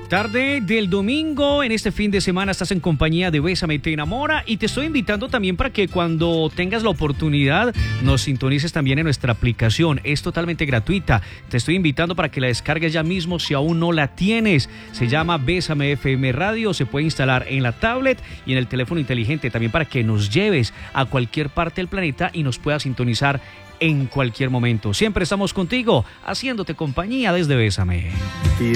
Tarde del domingo, en este fin de semana estás en compañía de Bésame Te Enamora y te estoy invitando también para que cuando tengas la oportunidad nos sintonices también en nuestra aplicación. Es totalmente gratuita. Te estoy invitando para que la descargues ya mismo si aún no la tienes. Se llama Bésame FM Radio, se puede instalar en la tablet y en el teléfono inteligente también para que nos lleves a cualquier parte del planeta y nos puedas sintonizar en cualquier momento. Siempre estamos contigo, haciéndote compañía desde Bésame.